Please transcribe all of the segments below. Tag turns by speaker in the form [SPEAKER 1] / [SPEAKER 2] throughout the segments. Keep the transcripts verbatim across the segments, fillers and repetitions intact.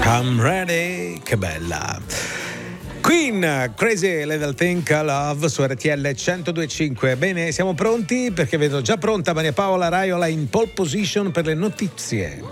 [SPEAKER 1] I'm ready, che bella. Queen, Crazy Little Thing Love su R T L centodue e cinque. Bene, siamo pronti perché vedo già pronta Maria Paola Raiola in pole position per le notizie.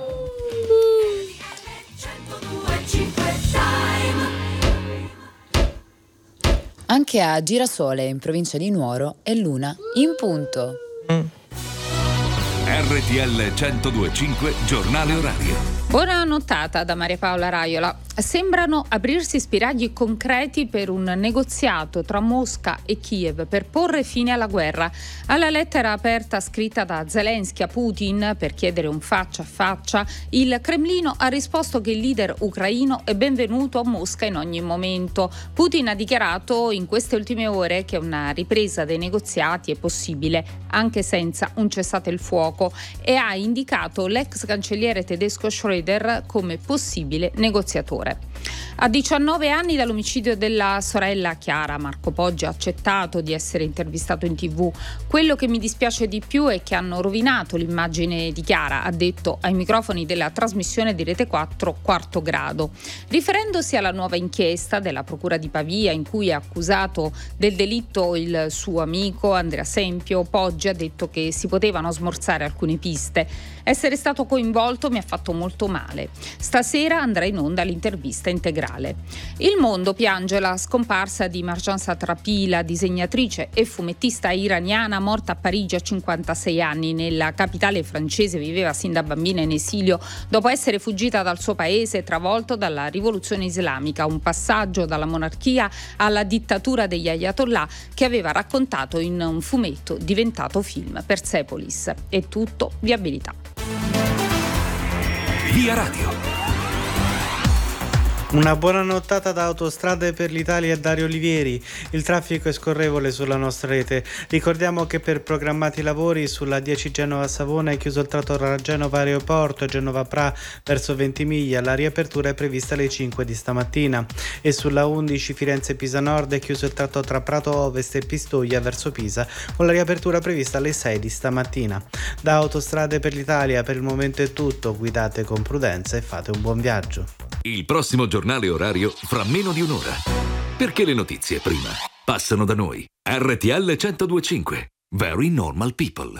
[SPEAKER 2] Anche a Girasole, in provincia di Nuoro, è l'una in punto.
[SPEAKER 3] Mm. R T L centodue e cinque, giornale orario.
[SPEAKER 4] Buona nottata da Maria Paola Raiola. Sembrano aprirsi spiragli concreti per un negoziato tra Mosca e Kiev per porre fine alla guerra. Alla lettera aperta scritta da Zelensky a Putin per chiedere un faccia a faccia, il Cremlino ha risposto che il leader ucraino è benvenuto a Mosca in ogni momento. Putin ha dichiarato in queste ultime ore che una ripresa dei negoziati è possibile anche senza un cessate il fuoco e ha indicato l'ex cancelliere tedesco Schröder come possibile negoziatore. A diciannove anni dall'omicidio della sorella Chiara, Marco Poggi ha accettato di essere intervistato in tivù. Quello che mi dispiace di più è che hanno rovinato l'immagine di Chiara, ha detto ai microfoni della trasmissione di Rete quattro Quarto Grado. Riferendosi alla nuova inchiesta della Procura di Pavia in cui è accusato del delitto il suo amico Andrea Sempio, Poggi ha detto che si potevano smorzare alcune piste. Essere stato coinvolto mi ha fatto molto male. Stasera andrà in onda l'intervista integrale. Il mondo piange la scomparsa di Marjan Satrapi, la disegnatrice e fumettista iraniana morta a Parigi a cinquantasei anni. Nella capitale francese viveva sin da bambina in esilio dopo essere fuggita dal suo paese travolto dalla rivoluzione islamica, un passaggio dalla monarchia alla dittatura degli ayatollah che aveva raccontato in un fumetto diventato film, Persepolis. È tutto, viabilità.
[SPEAKER 3] Via Radio.
[SPEAKER 5] Una buona nottata da Autostrade per l'Italia e Dario Olivieri. Il traffico è scorrevole sulla nostra rete. Ricordiamo che per programmati lavori sulla dieci Genova-Savona è chiuso il tratto tra Genova Aeroporto e Genova-Pra verso Ventimiglia. La riapertura è prevista alle cinque di stamattina. E sulla undici Firenze-Pisa Nord è chiuso il tratto tra Prato Ovest e Pistoia verso Pisa con la riapertura prevista alle sei di stamattina. Da Autostrade per l'Italia per il momento è tutto. Guidate con prudenza e fate un buon viaggio.
[SPEAKER 3] Il prossimo giornale orario fra meno di un'ora. Perché le notizie prima passano da noi. R T L centodue e cinque. Very normal people.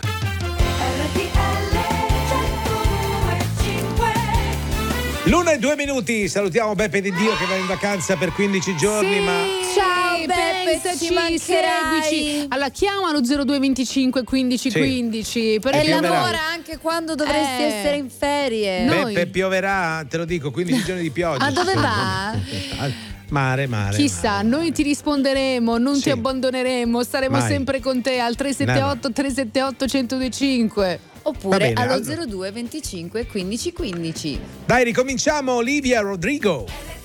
[SPEAKER 1] L'una e due minuti, salutiamo Beppe Di Dio che va in vacanza per quindici giorni,
[SPEAKER 6] sì,
[SPEAKER 1] ma
[SPEAKER 6] ciao Beppe,
[SPEAKER 7] pensaci,
[SPEAKER 6] ci mancherai.
[SPEAKER 7] seguici. Allora chiamalo zero due venticinque quindici
[SPEAKER 1] Sì.
[SPEAKER 7] quindici per
[SPEAKER 6] E
[SPEAKER 1] pioverà.
[SPEAKER 6] lavora anche quando dovresti
[SPEAKER 7] Eh.
[SPEAKER 6] essere in ferie.
[SPEAKER 7] No.
[SPEAKER 1] Beppe pioverà, te lo dico, quindici giorni di pioggia.
[SPEAKER 6] A dove va?
[SPEAKER 1] Al mare, mare.
[SPEAKER 7] Chissà,
[SPEAKER 1] mare.
[SPEAKER 7] noi ti risponderemo, non
[SPEAKER 1] Sì.
[SPEAKER 7] ti abbandoneremo, staremo
[SPEAKER 1] Mai.
[SPEAKER 7] sempre con te al tre sette otto tre sette otto uno zero due cinque.
[SPEAKER 1] Va
[SPEAKER 6] Oppure
[SPEAKER 1] bene,
[SPEAKER 6] allo
[SPEAKER 1] allora.
[SPEAKER 6] zero due venticinque quindici quindici.
[SPEAKER 1] Dai, ricominciamo, Olivia Rodrigo.